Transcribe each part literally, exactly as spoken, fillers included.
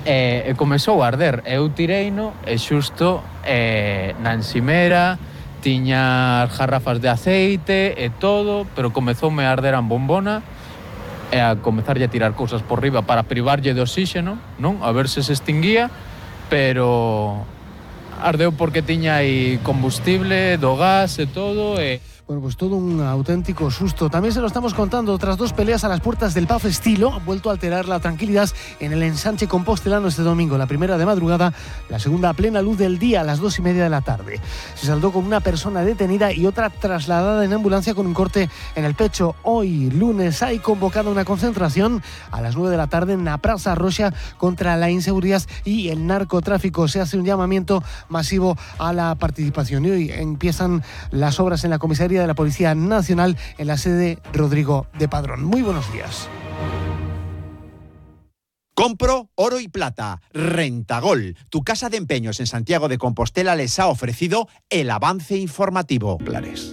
e, e comezou a arder. Eu tireino e xusto e, na encimera tiña as garrafas de aceite e todo, pero comezoume a arder a bombona e a comezarlle a tirar cousas por riba para privarlle de oxígeno, non? A ver se se extinguía, pero ardeu porque tiña aí combustible do gas e todo e... Bueno, pues todo un auténtico susto. También se lo estamos contando, tras dos peleas a las puertas del Pub Estilo, han vuelto a alterar la tranquilidad en el ensanche compostelano este domingo. La primera de madrugada, la segunda a plena luz del día, a las dos y media de la tarde. Se saldó con una persona detenida y otra trasladada en ambulancia con un corte en el pecho. Hoy, lunes, hay convocada una concentración a las nueve de la tarde en la Plaza Roxa contra la inseguridad y el narcotráfico. Se hace un llamamiento masivo a la participación. Y hoy empiezan las obras en la comisaría de la Policía Nacional en la sede Rodrigo de Padrón. Muy buenos días. Compro oro y plata. Rentagol, tu casa de empeños en Santiago de Compostela, les ha ofrecido el avance informativo. Clares.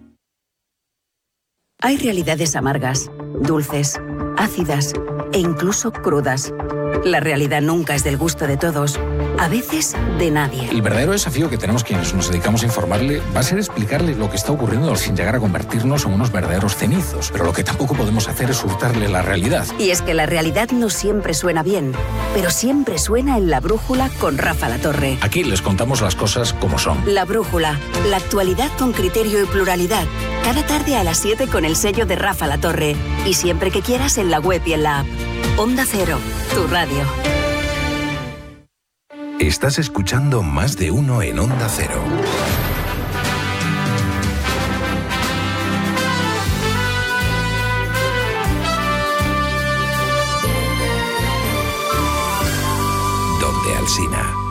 Hay realidades amargas, dulces, ácidas e incluso crudas. La realidad nunca es del gusto de todos, a veces de nadie. El verdadero desafío que tenemos quienes nos dedicamos a informarle va a ser explicarle lo que está ocurriendo sin llegar a convertirnos en unos verdaderos cenizos. Pero lo que tampoco podemos hacer es hurtarle la realidad. Y es que la realidad no siempre suena bien, pero siempre suena en La Brújula con Rafa Latorre. Aquí les contamos las cosas como son. La Brújula, la actualidad con criterio y pluralidad. Cada tarde a las siete con el sello de Rafa Latorre. Y siempre que quieras en la web y en la app. Onda Cero, tu radio. Estás escuchando Más de Uno en Onda Cero. Donde Alsina.